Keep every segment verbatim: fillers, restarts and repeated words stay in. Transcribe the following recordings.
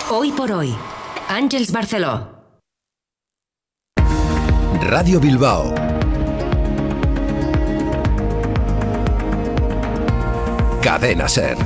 Hoy por hoy, Àngels Barceló. Radio Bilbao. Cadena SER.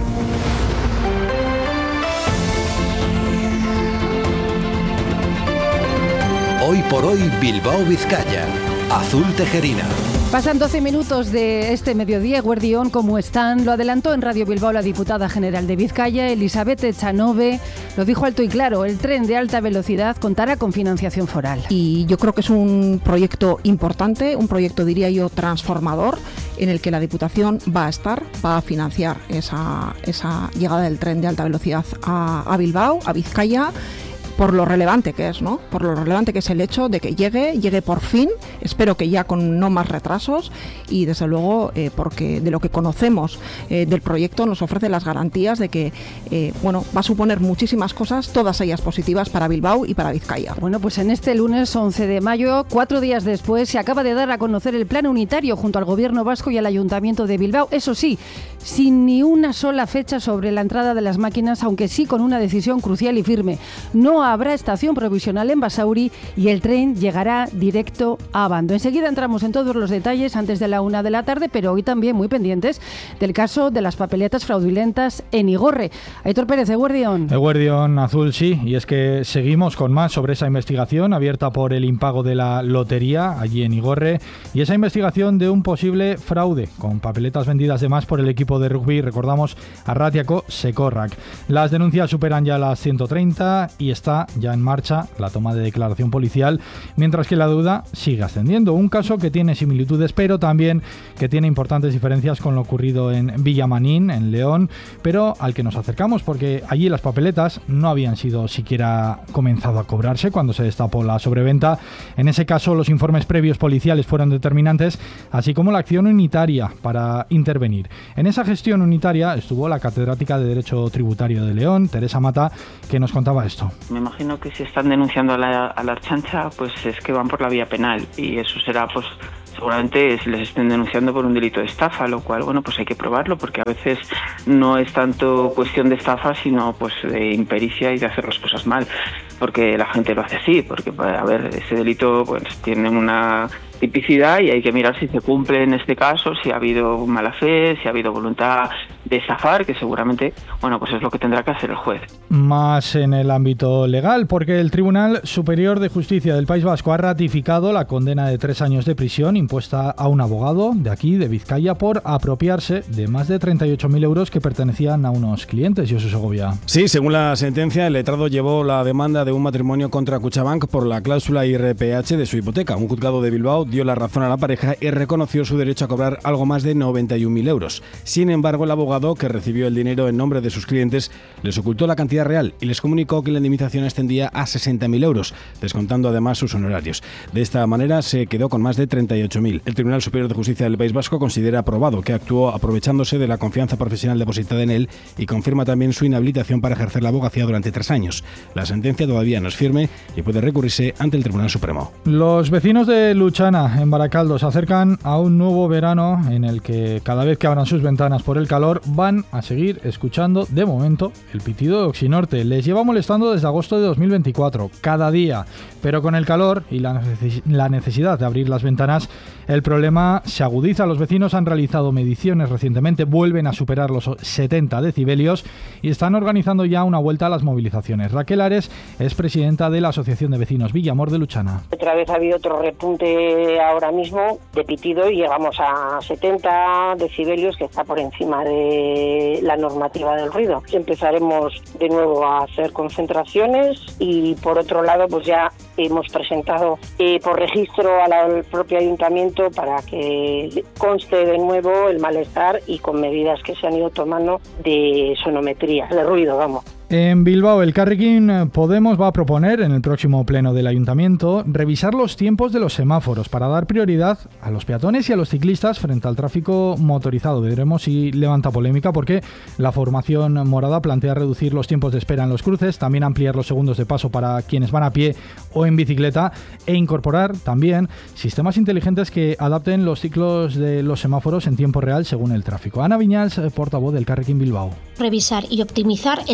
Hoy por hoy, Bilbao, Vizcaya. Azul Tejerina. Pasan doce minutos de este mediodía. Guardión, ¿cómo están? Lo adelantó en Radio Bilbao la diputada general de Vizcaya, Elizabeth Echanove. Lo dijo alto y claro, el tren de alta velocidad contará con financiación foral. Y yo creo que es un proyecto importante, un proyecto, diría yo, transformador, en el que la Diputación va a estar, va a financiar esa, esa llegada del tren de alta velocidad a, a Bilbao, a Vizcaya, por lo relevante que es, ¿no? Por lo relevante que es el hecho de que llegue, llegue por fin, espero que ya con no más retrasos, y desde luego eh, porque de lo que conocemos eh, del proyecto nos ofrece las garantías de que eh, bueno, va a suponer muchísimas cosas, todas ellas positivas para Bilbao y para Vizcaya. Bueno, pues en este lunes once de mayo, cuatro días después, se acaba de dar a conocer el plan unitario junto al Gobierno vasco y al Ayuntamiento de Bilbao, eso sí, sin ni una sola fecha sobre la entrada de las máquinas, aunque sí con una decisión crucial y firme. No habrá estación provisional en Basauri y el tren llegará directo a Abando. Enseguida entramos en todos los detalles antes de la una de la tarde, pero hoy también muy pendientes del caso de las papeletas fraudulentas en Igorre. Aitor Pérez, Eguerdión. Eguerdión Azul, sí, y es que seguimos con más sobre esa investigación abierta por el impago de la lotería allí en Igorre y esa investigación de un posible fraude con papeletas vendidas de más por el equipo de rugby, recordamos, Arratiako Sekorrak. Las denuncias superan ya las ciento treinta y está ya en marcha la toma de declaración policial, mientras que la duda sigue ascendiendo. Un caso que tiene similitudes, pero también que tiene importantes diferencias con lo ocurrido en Villamanín, en León, pero al que nos acercamos porque allí las papeletas no habían sido siquiera comenzado a cobrarse cuando se destapó la sobreventa. En ese caso, los informes previos policiales fueron determinantes, así como la acción unitaria para intervenir. En esa gestión unitaria estuvo la catedrática de Derecho Tributario de León, Teresa Mata, que nos contaba esto. Me imagino que si están denunciando a la, a la Ertzaintza, pues es que van por la vía penal y eso será, pues seguramente si les estén denunciando por un delito de estafa, lo cual, bueno, pues hay que probarlo porque a veces no es tanto cuestión de estafa, sino pues de impericia y de hacer las cosas mal, porque la gente lo hace así, porque, a ver, ese delito pues tiene una tipicidad y hay que mirar si se cumple en este caso, si ha habido mala fe, si ha habido voluntad de estafar, que seguramente, bueno, pues es lo que tendrá que hacer el juez. Más en el ámbito legal, porque el Tribunal Superior de Justicia del País Vasco ha ratificado la condena de tres años de prisión impuesta a un abogado de aquí, de Vizcaya, por apropiarse de más de treinta y ocho mil euros que pertenecían a unos clientes. Josu Segovia. Sí, según la sentencia, el letrado llevó la demanda de un matrimonio contra Kutxabank por la cláusula I R P H de su hipoteca. Un juzgado de Bilbao dio la razón a la pareja y reconoció su derecho a cobrar algo más de noventa y un mil euros. Sin embargo, el abogado, que recibió el dinero en nombre de sus clientes, les ocultó la cantidad real y les comunicó que la indemnización ascendía a sesenta mil euros, descontando además sus honorarios. De esta manera se quedó con más de treinta y ocho mil. El Tribunal Superior de Justicia del País Vasco considera aprobado que actuó aprovechándose de la confianza profesional depositada en él y confirma también su inhabilitación para ejercer la abogacía durante tres años. La sentencia todavía no es firme y puede recurrirse ante el Tribunal Supremo. Los vecinos de Luchana, en Baracaldo, se acercan a un nuevo verano en el que cada vez que abran sus ventanas por el calor van a seguir escuchando, de momento, el pitido de Oxinorte. Les lleva molestando desde agosto de dos mil veinticuatro, cada día, pero con el calor y la, neces- la necesidad de abrir las ventanas, el problema se agudiza. Los vecinos han realizado mediciones recientemente, vuelven a superar los setenta decibelios y están organizando ya una vuelta a las movilizaciones. Raquel Ares es presidenta de la Asociación de Vecinos Villamor de Luchana. Otra vez ha habido otro repunte ahora mismo de pitido y llegamos a setenta decibelios, que está por encima de la normativa del ruido. Empezaremos de nuevo a hacer concentraciones y por otro lado pues ya hemos presentado eh, por registro al propio ayuntamiento para que conste de nuevo el malestar y con medidas que se han ido tomando de sonometría, de ruido, vamos. En Bilbao, el Elkarrekin Podemos va a proponer en el próximo pleno del Ayuntamiento revisar los tiempos de los semáforos para dar prioridad a los peatones y a los ciclistas frente al tráfico motorizado. Veremos si levanta polémica porque la formación morada plantea reducir los tiempos de espera en los cruces, también ampliar los segundos de paso para quienes van a pie o en bicicleta e incorporar también sistemas inteligentes que adapten los ciclos de los semáforos en tiempo real según el tráfico. Ana Viñals, portavoz del Elkarrekin Bilbao. Revisar y optimizar el minutaje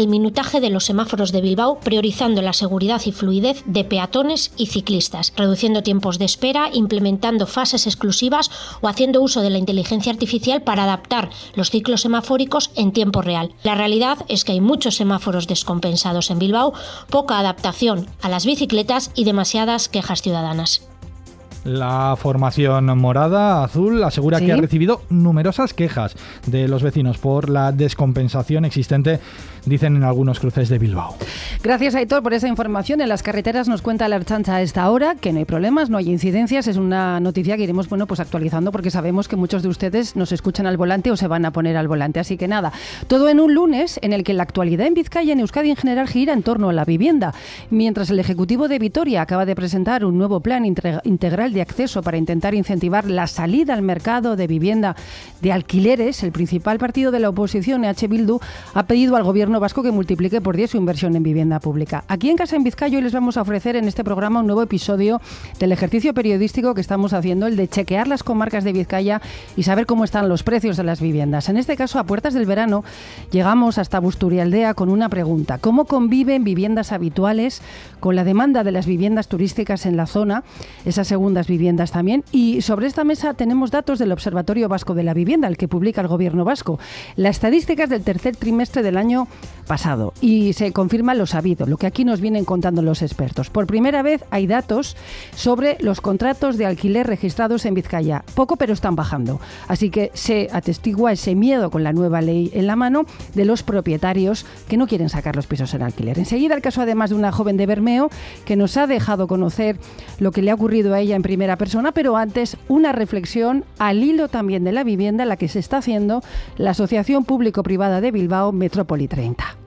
montaje de los semáforos de Bilbao, priorizando la seguridad y fluidez de peatones y ciclistas, reduciendo tiempos de espera, implementando fases exclusivas o haciendo uso de la inteligencia artificial para adaptar los ciclos semafóricos en tiempo real. La realidad es que hay muchos semáforos descompensados en Bilbao, poca adaptación a las bicicletas y demasiadas quejas ciudadanas. La formación morada azul asegura ¿Sí? que ha recibido numerosas quejas de los vecinos por la descompensación existente, dicen en algunos cruces de Bilbao. Gracias, Aitor, por esa información. En las carreteras nos cuenta la Ertzaintza a esta hora que no hay problemas, no hay incidencias. Es una noticia que iremos bueno, pues actualizando porque sabemos que muchos de ustedes nos escuchan al volante o se van a poner al volante. Así que nada, todo en un lunes en el que la actualidad en Vizcaya y en Euskadi en general gira en torno a la vivienda. Mientras el Ejecutivo de Vitoria acaba de presentar un nuevo plan integral de acceso para intentar incentivar la salida al mercado de vivienda de alquileres, el principal partido de la oposición, E H Bildu, ha pedido al gobierno vasco que multiplique por diez su inversión en vivienda pública. Aquí en Casa en Vizcaya hoy les vamos a ofrecer en este programa un nuevo episodio del ejercicio periodístico que estamos haciendo, el de chequear las comarcas de Vizcaya y saber cómo están los precios de las viviendas. En este caso, a puertas del verano, llegamos hasta Busturialdea con una pregunta: ¿cómo conviven viviendas habituales con la demanda de las viviendas turísticas en la zona, esas segundas viviendas también? Y sobre esta mesa tenemos datos del Observatorio Vasco de la Vivienda, el que publica el Gobierno vasco. Las estadísticas del tercer trimestre del año pasado y se confirma lo sabido, lo que aquí nos vienen contando los expertos. Por primera vez hay datos sobre los contratos de alquiler registrados en Vizcaya. Poco, pero están bajando. Así que se atestigua ese miedo con la nueva ley en la mano de los propietarios que no quieren sacar los pisos en alquiler. Enseguida el caso además de una joven de Bermeo que nos ha dejado conocer lo que le ha ocurrido a ella en primera persona, pero antes una reflexión al hilo también de la vivienda, la que se está haciendo la Asociación Público-Privada de Bilbao, Metrópoli treinta.